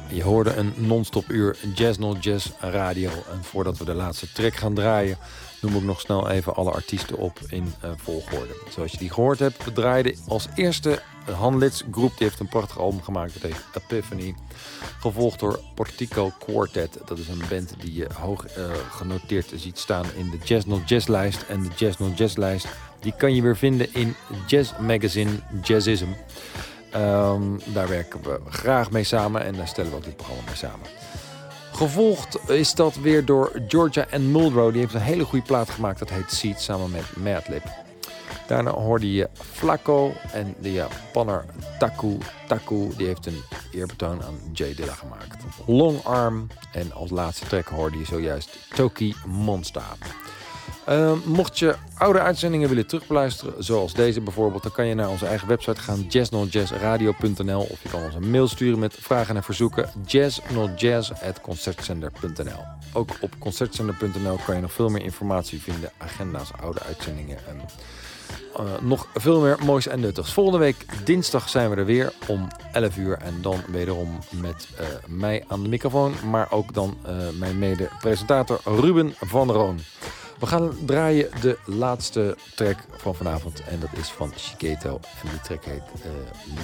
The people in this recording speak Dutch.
Je hoorde een non-stop uur Jazz Not Jazz radio. En voordat we de laatste track gaan draaien, noem ik nog snel even alle artiesten op in volgorde. Zoals je die gehoord hebt, we draaiden als eerste Han Litz Groep. Die heeft een prachtig album gemaakt, dat heet Epiphany. Gevolgd door Portico Quartet. Dat is een band die je hoog genoteerd ziet staan in de Jazz Not Jazz lijst. En de Jazz Not Jazz lijst, die kan je weer vinden in Jazz Magazine Jazzism. Daar werken we graag mee samen en daar stellen we ook dit programma mee samen. Gevolgd is dat weer door Georgia Ann Muldrow. Die heeft een hele goede plaat gemaakt, dat heet Seed, samen met Madlib. Daarna hoorde je Flaco en de Japanner Taku. Die heeft een eerbetoon aan Jay Dilla gemaakt. Long Arm en als laatste track hoorde je zojuist Toki Monster. Mocht je oude uitzendingen willen terugbeluisteren, zoals deze bijvoorbeeld, dan kan je naar onze eigen website gaan, jazznotjazzradio.nl, of je kan ons een mail sturen met vragen en verzoeken, jazznotjazz@concertzender.nl. Ook op concertzender.nl kan je nog veel meer informatie vinden, agenda's, oude uitzendingen en nog veel meer moois en nuttigs. Volgende week dinsdag zijn we er weer om 11 uur en dan wederom met mij aan de microfoon, maar ook dan mijn mede-presentator Ruben van Roon. We gaan draaien de laatste track van vanavond en dat is van Shigeto en die track heet